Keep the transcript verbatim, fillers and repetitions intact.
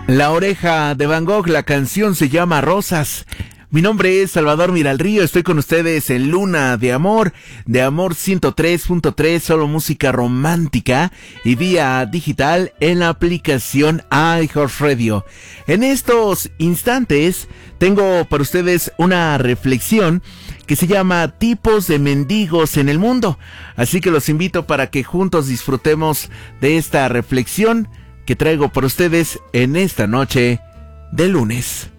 La Oreja de Van Gogh, la canción se llama Rosas. Mi nombre es Salvador Miralrío, estoy con ustedes en Luna de Amor, de Amor ciento tres punto tres, solo música romántica y vía digital en la aplicación iHeartRadio. En estos instantes tengo para ustedes una reflexión que se llama Tipos de mendigos en el mundo. Así que los invito para que juntos disfrutemos de esta reflexión que traigo para ustedes en esta noche de lunes.